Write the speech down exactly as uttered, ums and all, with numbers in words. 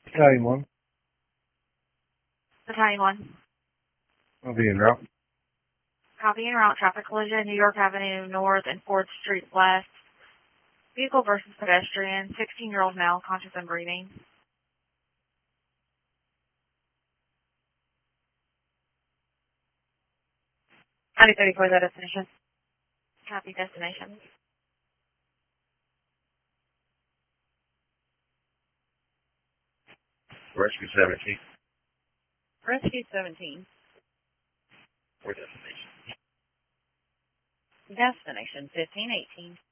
Battalion one. Battalion one. I'll be en route. Copy en route. Traffic collision, New York Avenue North and fourth Street West. Vehicle versus pedestrian. sixteen-year-old male, conscious and breathing. ninety thirty-four, is that destination? Copy destination. Rescue seventeen. Rescue seventeen. Where destination? Destination fifteen eighteen.